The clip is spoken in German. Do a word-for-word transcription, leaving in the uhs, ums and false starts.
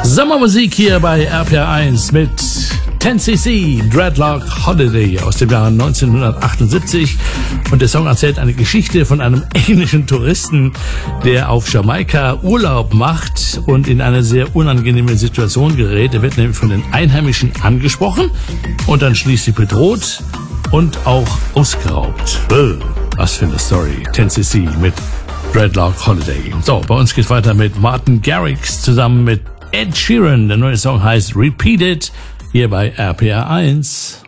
Sommermusik hier bei R P R eins mit ten C C, Dreadlock Holiday aus dem Jahr neunzehnhundertachtundsiebzig. Und der Song erzählt eine Geschichte von einem englischen Touristen, der auf Jamaika Urlaub macht und in eine sehr unangenehme Situation gerät. Er wird nämlich von den Einheimischen angesprochen und dann schließlich bedroht und auch ausgeraubt. Was für eine Story. ten C C mit Dreadlock Holiday. So, bei uns geht's weiter mit Martin Garrix zusammen mit Ed Sheeran. Der neue Song heißt Repeat It, hier bei R P R eins.